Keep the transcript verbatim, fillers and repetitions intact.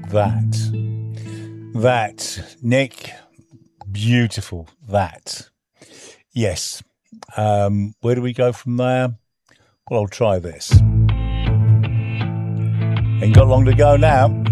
That. That. Nick, beautiful. That. Yes. Um, where do we go from there? Well, I'll try this. Ain't got long to go now.